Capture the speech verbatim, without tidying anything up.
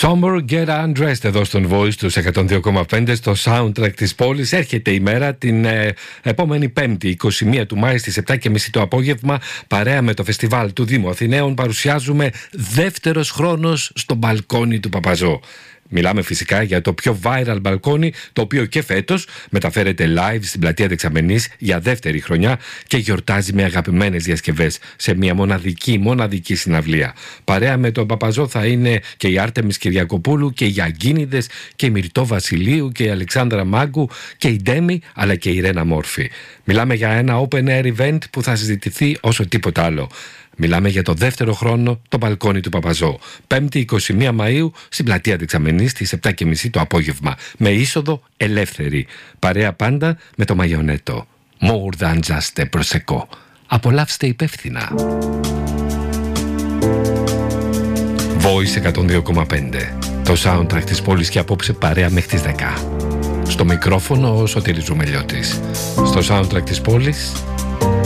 Somber Get Undressed εδώ στον Voice του εκατόν δύο κόμμα πέντε στο soundtrack της πόλης. Έρχεται η μέρα την ε, επόμενη Πέμπτη, εικοστή πρώτη του Μάη στις επτά και μισή το απόγευμα. Παρέα με το φεστιβάλ του Δήμου Αθηναίων παρουσιάζουμε δεύτερος χρόνος στο μπαλκόνι του Παπαζό. Μιλάμε φυσικά για το πιο viral μπαλκόνι, το οποίο και φέτος μεταφέρεται live στην πλατεία Δεξαμενής για δεύτερη χρονιά και γιορτάζει με αγαπημένες διασκευές σε μια μοναδική, μοναδική συναυλία. Παρέα με τον Παπαζό θα είναι και η Άρτεμις Κυριακοπούλου και οι Αγκίνηδες και η Μυρτώ Βασιλείου και η Αλεξάνδρα Μάγκου και η Ντέμι αλλά και η Ρένα Μόρφη. Μιλάμε για ένα open air event που θα συζητηθεί όσο τίποτα άλλο. Μιλάμε για το δεύτερο χρόνο το μπαλκόνι του Παπαζό. Πέμπτη εικοστή πρώτη Μαΐου στην πλατεία Δεξαμενής στις επτά και μισή το απόγευμα. Με είσοδο ελεύθερη. Παρέα πάντα με το Μαγιονέτο. More than just a prosecco. Απολαύστε υπεύθυνα. Voice εκατόν δύο κόμμα πέντε. Το soundtrack της πόλης και απόψε παρέα μέχρι τις δέκα. Στο μικρόφωνο ο Σωτήρης Ζουμελιώτης. Στο soundtrack της πόλης